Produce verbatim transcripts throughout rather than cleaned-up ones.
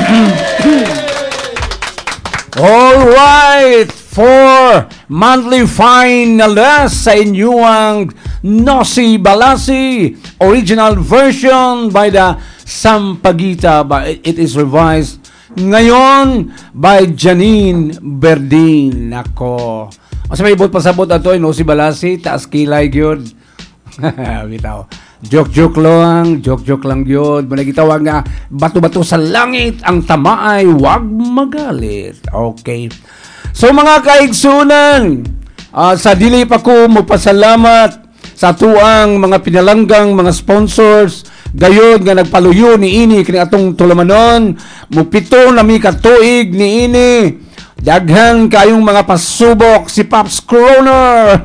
All right, for monthly finalists sa inyong Nosy Balasi original version by the Sampaguita, but it is revised ngayon by Janine Berdin. Nako, mas may ibot pasabot ato ay Nosy Balasi, taas kilay gyud. Bitaw. Joke-joke lang, joke-joke lang yun. Managitawag nga, bato-bato sa langit, ang tamaay, wag magalit. Okay. So mga kaigsunan, uh, sa dili pa ko magpasalamat sa tuang mga pinalanggang, mga sponsors, gayon nga nagpaluyo ni ini, kini atong tulamanon, mupito na mi katuig ni ini, daghan kayong mga pasubok si Pops Croner.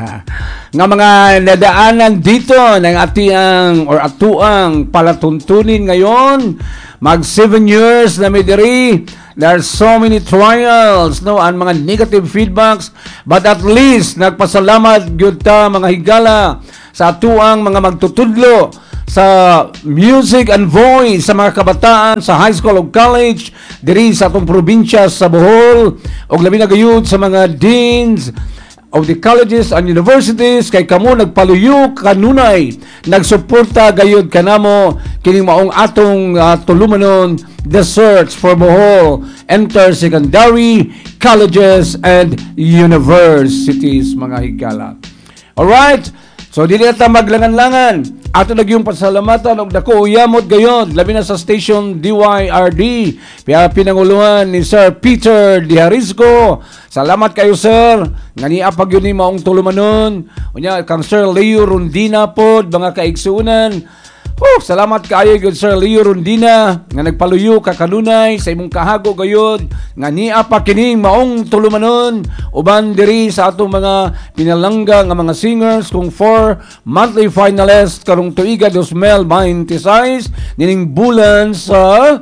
Nga mga nadaanan dito ng atiang or atuang palatuntunin ngayon, mag seven years na may diri. There's so many trials, no, ang mga negative feedbacks, but at least nagpasalamat gyud ta mga higala sa atuang mga magtutudlo sa music and voice sa mga kabataan sa high school o college diri sa atong probinsya sa Bohol, og labi na gayud sa mga deans of the colleges and universities, kay kamo nagpaluyo kanunay, nagsuporta gayud kanamo kining maong atong uh, tulumanon, the search for Bohol inter-secondary colleges and universities, mga higala. Alright, so dili na ta maglangan-langan. Ato na yung pasalamatan og dako uyamot gayon, labi na sa station D Y R D, kaya pinanguluhan ni Sir Peter Diharisco. Salamat kayo, sir. Ngania pag yun ni maong tulumanon. Unya kang Sir Leo Rondina pod, mga kaigsunan. Oh, salamat kayo good Sir Leo Rondina nga nagpaluyo ka kanunay sa imong kahago gayud nga niya pa kining maong tulumanon uban diri sa atong mga pinalangga nga mga singers kung four monthly finalists karong tuiga twenty twenty-six nining bulan sa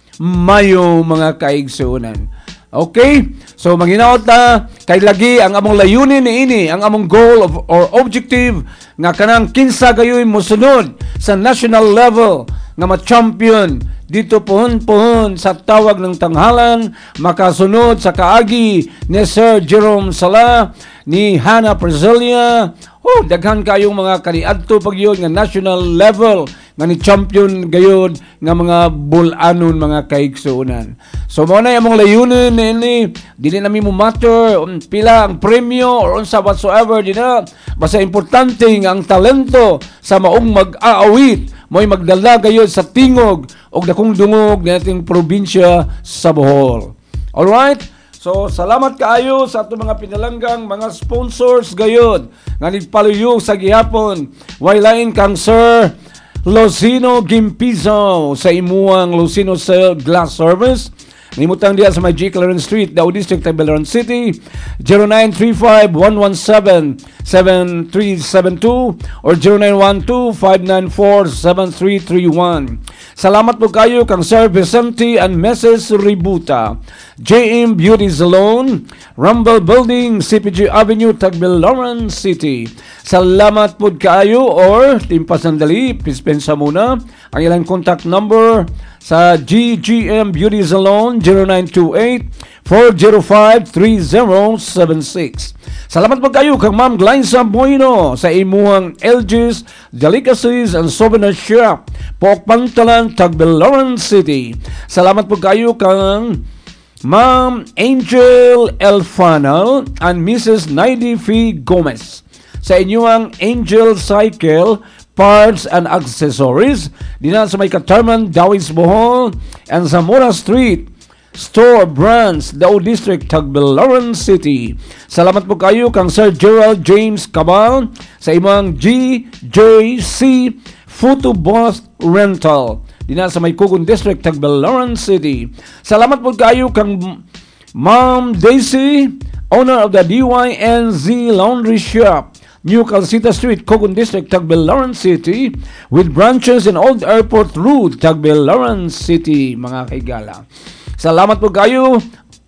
Mayo, mga kaigsunan. Okay? So maginaot na kay lagi ang among layunin ni ini, ang among goal of, or objective nga kanang kinsa gayoy mosunod sa national level nga ma-champion dito pohon-pohon sa tawag ng tanghalan, makasunod sa kaagi ni Sir Jerome Sala, ni Hannah Perzelia. Oh, daghan kayong mga kaniadto pag yun nga national level nga ni champion gayod nga mga bulanon, mga kaigsuunan. So mo na among layunin ni dili na mi mo matter um, pila ang premyo or unsa whatsoever dina, basta importante nga ang talento sa maong mag-aawit mo'y magdala gayod sa tingog og dakong dungog nating probinsya sa Bohol. Alright? So, salamat kaayo sa ato mga pinalanggang mga sponsors gayod nga nagpaluyo sa gihapon. Waylain kang Sir Lucino Gimpizo sa imuang Lucino Cell Glass Service. Nimutang diya sa may G. Clarence Street, Davao District, Tagbilaran City, zero nine three five, one one seven, seven three seven two or zero nine one two, five nine four, seven three three one. Salamat po kayo kang Sir Vicente and Missus Ributa, J M Beauty Salon, Rumble Building, C P G Avenue, Tagbilaran City. Salamat po kayo or timpa sandali, pispensa muna ang ilang contact number sa G G M Beauty Salon, zero nine two eight, four zero five, three zero seven six. Salamat po kayo kang Ma'am Glyza Bueno sa imuhang L G's Delicacies and Souvenir Shop, Pok Pantalan, Tagbilaran City. Salamat po kayo kang Ma'am Angel Elfanal and Missus Naidi F. Gomez sa inyong Angel Cycle Parts and Accessories dina sa may Katarman, Dawis, Bohol, and Zamora Street Store Brands, Davao District, Tagbilaran City. Salamat po kayo kang Sir Gerald James Cabal sa imong G J C Photo Booth Rental dina sa may Kugon District, Tagbilaran City. Salamat po kayo kang Ma'am Daisy, owner of the D Y N Z Laundry Shop, New Calcita Street, Cogon District, Tagbilaran City, with branches in Old Airport Road, Tagbilaran City, mga kaigala. Salamat po kayo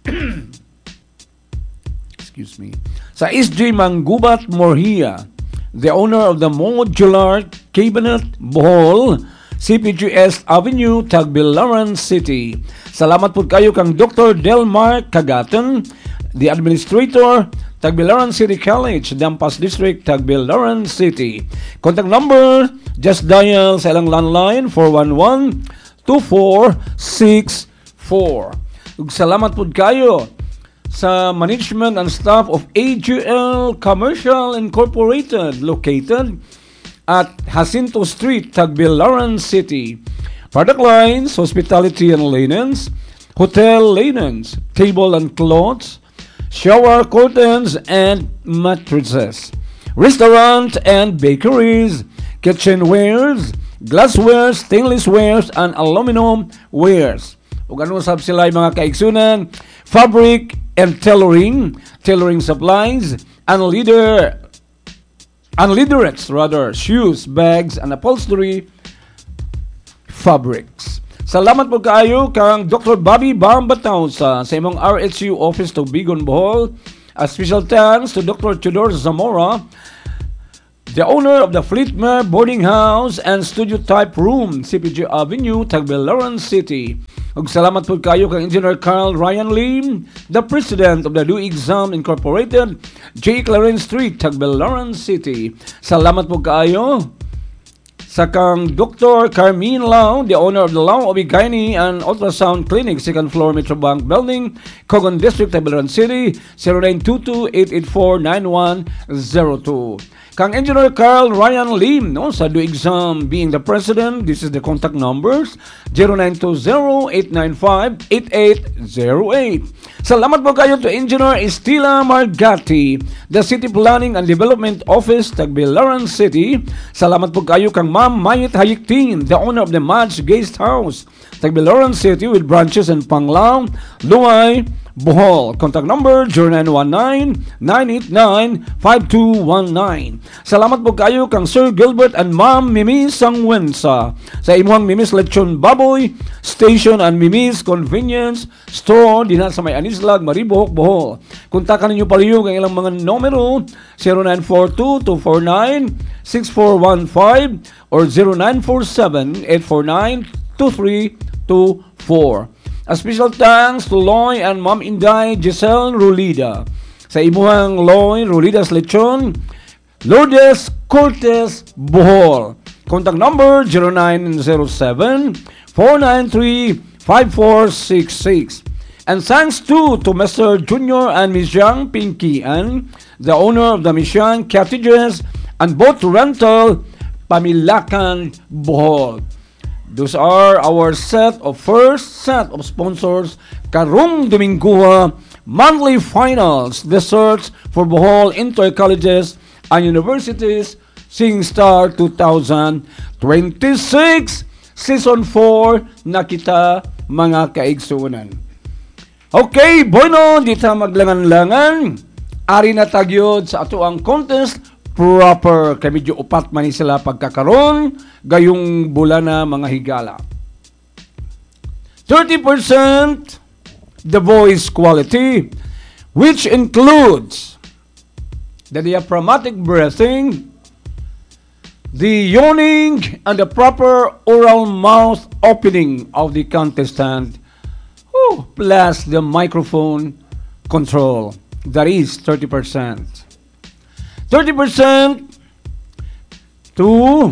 excuse me, sa S J Manggubat Morhia, the owner of the Modular Cabinet Bohol, C P G S Avenue, Tagbilaran City. Salamat po kayo kang Doctor Delmar Cagaton, the Administrator, Tagbilaran City College, Dampas District, Tagbilaran City. Contact number, just dial sa ilang landline four one one, two four six four. Ug salamat po kayo sa management and staff of A G L Commercial Incorporated, located at Jacinto Street, Tagbilaran City. Product lines, hospitality and linens, hotel linens, table and clothes, shower curtains and mattresses, restaurant and bakeries, kitchenwares, glassware, stainless wares, and aluminum wares. Ug ano sab sila mga kaigsunan, fabric and tailoring, tailoring supplies, and leader and leaderettes rather, shoes, bags, and upholstery fabrics. Salamat po kayo kang Doctor Bobby Bambataw sa sa imong R H U office to Bigon, Bohol. A special thanks to Doctor Tudor Zamora, the owner of the Fleetmere Boarding House and Studio Type Room, C P G Avenue, Tagbilaran City. Ug salamat po kayo kang Engineer Carl Ryan Lim, the President of the Do Exam Incorporated, J. Clarence Street, Tagbilaran City. Salamat po kayo sa kang Doctor Carmine Lau, the owner of the Lau Obigayani and Ultrasound Clinic, second floor Metrobank Building, Cogon District, Tagbilaran City, zero nine two two, eight eight four, nine one zero two. Kang Engineer Carl Ryan Lim, no, sa Do Exam being the President, this is the contact numbers, zero nine two zero, eight nine five, eight eight zero eight. Salamat po kayo to Engineer Estila Margati, the City Planning and Development Office, Tagbilaran City. Salamat po kayo kang Ma'am Mayit Hayiktin, the owner of the Madge Guest House, Tagbilaran City, with branches in Panglao, Luay, Bohol. Contact number zero nine one nine, nine eight nine, five two one nine. Salamat po kayo kang Sir Gilbert and Ma'am Mimi Sangwensa sa imuhang Mimi's Lechon Baboy Station and Mimi's Convenience Store dinha sa May Anislag, Maribohok, Bohol. Kontakan ninyo paliyo ang ilang mga numero zero nine four two, two four nine, six four one five or zero nine four seven, eight four nine, two three two four. A special thanks to Loy and Ma'am Inday Giselle Rulida sa imuhang Loy Rulida's Lechon, Lourdes Cortes, Bohol. Contact number zero nine zero seven, four nine three, five four six six. And thanks too to Mister Junior and Miss Yang Pinkian, the owner of the Mission Cottages and Boat Rental, Pamilacan, Bohol. Those are our set of first set of sponsors karong Dominguha monthly finals, the search for Bohol Inter-Colleges and Universities SingStar twenty twenty-six Season four na kita mga kaigsunan. Okay, bueno, di ta maglangan-langan. Ari na tagyod sa ato ang contest proper, kay medyo upat man sila pagkakaroon gayong bulana mga higala. thirty percent the voice quality, which includes the diaphragmatic breathing, the yawning, and the proper oral mouth opening of the contestant, oh, plus the microphone control. That is thirty percent. thirty percent to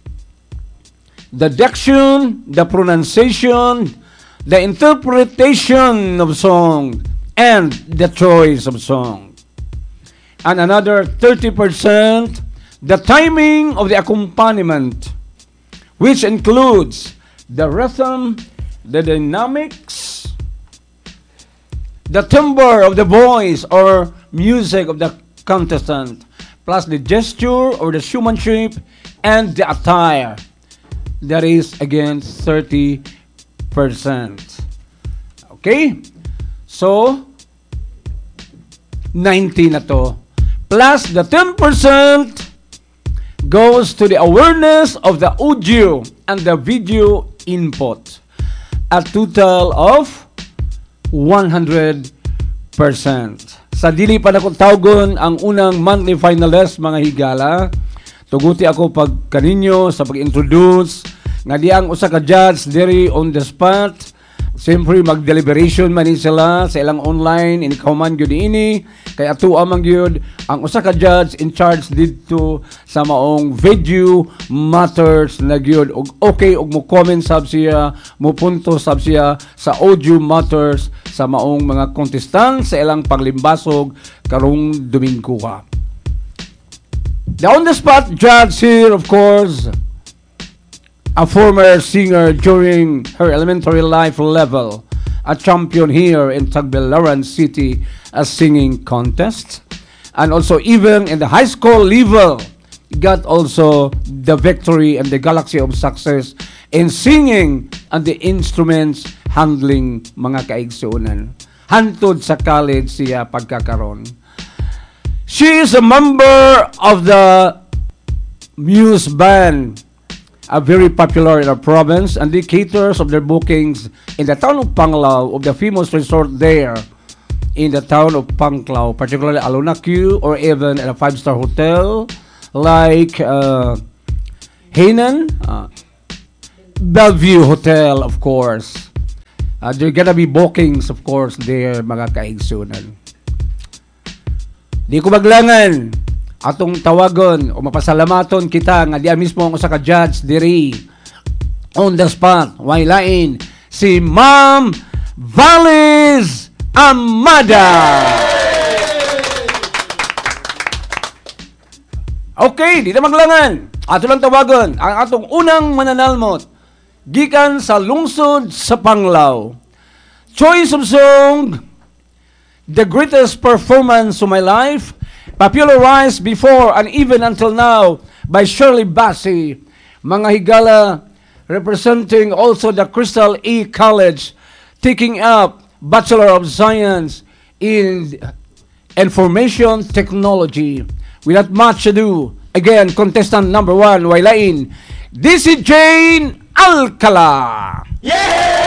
the diction, the pronunciation, the interpretation of song, and the choice of song. And another thirty percent, the timing of the accompaniment, which includes the rhythm, the dynamics, the timbre of the voice or music of the contestant, plus the gesture or the showmanship and the attire. That is again thirty percent. Okay? So, ninety na to. Plus the ten percent goes to the awareness of the audio and the video input. A total of one hundred percent. Sa dili pa na kong tawgon ang unang monthly finalist, mga higala, tuguti ako pag kaninyo sa pag-introduce nga di ang usa ka judge diri on the spot. Siyempre mag-deliberation man ni sila sa ilang online inikaw man gyud ini kay ato amang gyud ang usa ka judge in charge didto sa maong video matters na gyud og okay og mo comment sab siya mo punto sab siya sa audio matters sa maong mga contestants sa ilang paglimbasog karong Domingo ka. The on the spot judge here, of course, a former singer during her elementary life level, a champion here in Tagbilaran City, a singing contest, and also even in the high school level, got also the victory and the galaxy of success in singing and the instruments handling mga kaigsuonan. Hantod sa college siya pagkakaroon. She is a member of the Muse Band, a very popular in our province, and the caterers of their bookings in the town of Panglao, of the famous resort there in the town of Panglao, particularly Alona Q, or even in a five-star hotel like uh, Hainan, uh, Bellevue Hotel, of course. Uh, there gonna be bookings, of course, there, mga kaigsunan. Di ko maglangan atong tawagon o mapasalamaton kita nga diya mismo ang usa ka judge diri on the spot waylain si Ma'am Valiz Amada. Okay, di na maglangan. Ato lang tawagon ang atong unang mananalmot gikan sa lungsod sa Panglao. Choice of song, the greatest performance of my life, popularized before and even until now by Shirley Bassey, mga higala representing also the Crystal E College, taking up Bachelor of Science in Information Technology. Without much ado, again, contestant number one, waylain, this is Jane Alcala. Yeah!